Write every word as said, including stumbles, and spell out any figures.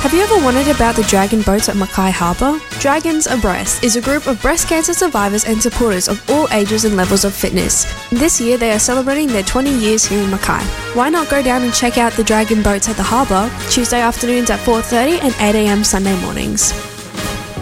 Have you ever wondered about the Dragon Boats at Mackay Harbour? Dragons Abreast is a group of breast cancer survivors and supporters of all ages and levels of fitness. This year they are celebrating their twenty years here in Mackay. Why not go down and check out the Dragon Boats at the harbour Tuesday afternoons at four thirty and eight a m Sunday mornings.